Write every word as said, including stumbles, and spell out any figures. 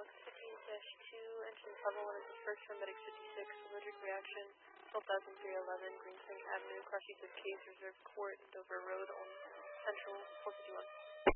Box fifteen dash two, engine level one is the first from Medic fifty-six, allergic reaction, twelve thousand three hundred eleven, Greensink Avenue, car seats of case, reserved court, Dover Road, on Central, four fifty-one.